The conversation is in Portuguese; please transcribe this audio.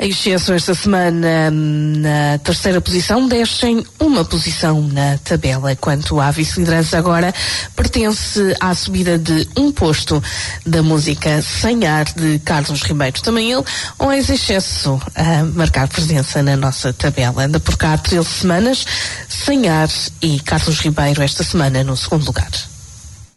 Excesso esta semana na terceira posição, descem uma posição na tabela. Quanto à vice-liderança agora, pertence à subida de um posto da música Sem Ar de Carlos Ribeiro. Também ele, um ex-excesso a marcar presença na nossa tabela. Anda por cá 13 semanas, Sem Ar e Carlos Ribeiro esta semana no segundo lugar.